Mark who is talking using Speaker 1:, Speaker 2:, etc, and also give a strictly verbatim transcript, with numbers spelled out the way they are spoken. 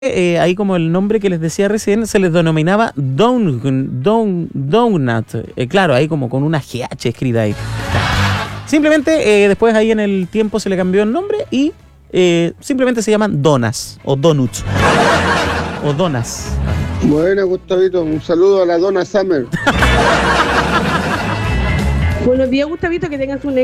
Speaker 1: Eh, ahí como el nombre que les decía recién, se les denominaba don, don, donut. Eh, claro, ahí como con una G H escrita ahí. Simplemente eh, después ahí en el tiempo se le cambió el nombre y eh, simplemente se llaman donas o donuts o donas.
Speaker 2: Buena, Gustavito. Un saludo a la Donna Summer.
Speaker 3: Buenos días, Gustavito, que tengas un